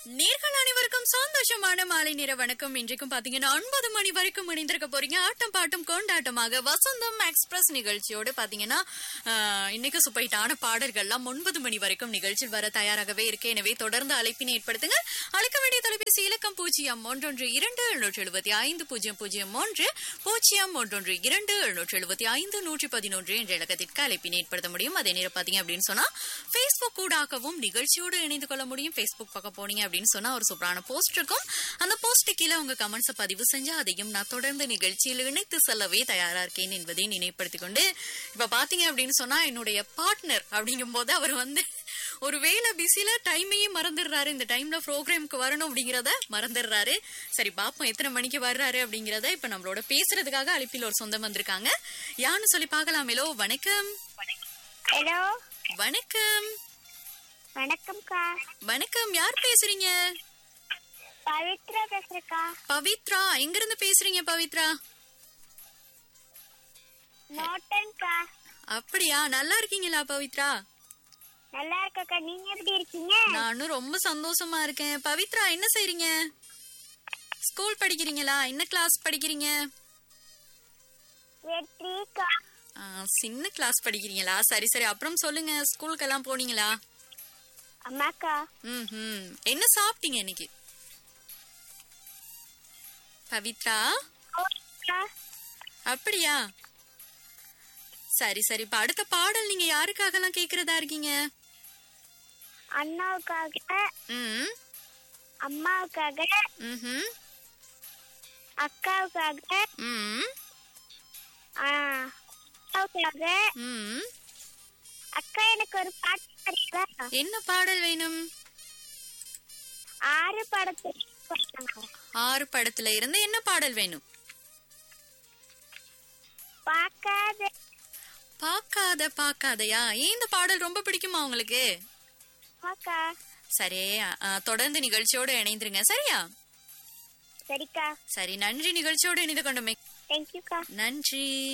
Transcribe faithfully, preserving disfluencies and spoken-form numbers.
நேர்கள் அனைவருக்கும் சந்தோஷமான மாலை நேர வணக்கம். இன்றைக்கும் பாத்தீங்கன்னா ஒன்பது மணி வரைக்கும் இணைந்திருக்க போறீங்க ஆட்டம் பாட்டும் கொண்டாட்டமாக வசந்தம் எக்ஸ்பிரஸ் நிகழ்ச்சியோடு. பாத்தீங்கன்னா இன்னைக்கு சுப்பைட்டான பாடல்கள்லாம் ஒன்பது மணி வரைக்கும் நிகழ்ச்சியில் வர தயாராகவே இருக்கு. எனவே தொடர்ந்து அழைப்பினை ஏற்படுத்துங்க. அழைக்க வேண்டிய தொலைபேசி இலக்கம் பூஜ்ஜியம் ஒன்றொன்று இரண்டு எழுநூற்றி எழுபத்தி ஐந்து பூஜ்ஜியம் பூஜ்ஜியம் ஒன்று பூஜ்ஜியம் ஒன்றொன்று இரண்டு எழுநூற்றி எழுபத்தி ஐந்து நூற்றி பதினொன்று என்ற இலக்கத்திற்கு அழைப்பினை ஏற்படுத்த முடியும். அதே நேரம் பாத்தீங்க அப்படின்னு சொன்னா பேஸ்புக் ஊடாகவும் நிகழ்ச்சியோடு இணைந்து கொள்ள முடியும். பேஸ்புக் பக்கம் போனீங்க அப்படின்னு சொன்னா ஒரு சூப்பரான போஸ்ட் இருக்கும். அந்த போஸ்ட் கீழே உங்க கமெண்ட்ஸ் பதிவு செஞ்சா அதையும் நான் தொடர்ந்து நிகழ்ச்சியில் இணைத்து செல்லவே தயாரா இருக்கேன் என்பதை நினைப்படுத்திக் கொண்டு, இப்ப பாத்தீங்க அப்படின்னு சொன்னா என்னுடைய பார்ட்னர் அப்படிங்கும் போது அவர் வந்து ஒரு வேலை பிஸில டைமையே மறந்துடுறாரு. இந்த டைம்ல ப்ரோக்ராமுக்கு வரணும் அப்படிங்கறத மறந்துடுறாரு. சரி பாப்போம் எத்தனை மணிக்கு வர்றாரு அப்படிங்கறத இப்ப நம்மளோட பேசுறதுக்காக அழைப்பில் ஒரு சொந்தம் வந்திருக்காங்க. யான்னு சொல்லி பாக்கலாம். ஹலோ வணக்கம். ஹலோ வணக்கம். வணக்கம்க்கா. வணக்கம், யார் பேசுறீங்க? பவித்ரா பேசுறேக்கா. பவித்ரா, எங்க இருந்து பேசுறீங்க பவித்ரா? மோட்டன்க்கா. அப்படியா, நல்லா இருக்கீங்களா பவித்ரா? நல்லா இருக்கக்கா, நீங்க எப்படி இருக்கீங்க? நானும் ரொம்ப சந்தோஷமா இருக்கேன். பவித்ரா என்ன செய்றீங்க? ஸ்கூல் படிக்கிறீங்களா? என்ன கிளாஸ் படிக்கிறீங்க? வெற்றிக்கா. சின்ன கிளாஸ் படிக்கிறீங்களா? சரி சரி, அப்புறம் சொல்லுங்க, ஸ்கூலுக்கு எல்லாம் போனீங்களா? அம்மாக்கா. ம், என்ன சாப்பிட்டீங்க இன்னைக்கு பவித்ரா? அப்படியா, சரி சரி. இப்ப அடுத்த பாடல் நீங்க யாருக்காக எல்லாம் கேக்குறதா இருக்கீங்க? அண்ணாவுக்காக, ம், அம்மாவுக்காக, ம், அக்காவுக்காக, ம், அக்காவுக்காக. ம். அக்கா எனக்கு ஒரு பாட்டு பாடுறீங்களா? என்ன பாடல் வேணும்? ஆறு படத்துல ஆறு படத்துல இருந்து என்ன பாடல் வேணும்? பாக்காத பாக்காத பாக்காதையா? ஏன் இந்த பாடல் ரொம்ப பிடிக்குமா உங்களுக்கு? அக்கா. சரி, தொடர்ந்து நிகழ்ச்சியோட இணைந்துருங்க. சரியா? சரிக்கா. சரி, நன்றி நிகழ்ச்சியோட இணைந்து கொண்டமே. தேங்க்யூக்கா. நன்றி.